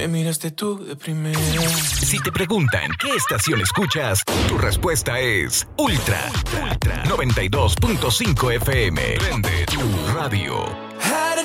Me miraste tú de primera. Si te preguntan qué estación escuchas, tu respuesta es Ultra 92.5 FM. Prende tu radio.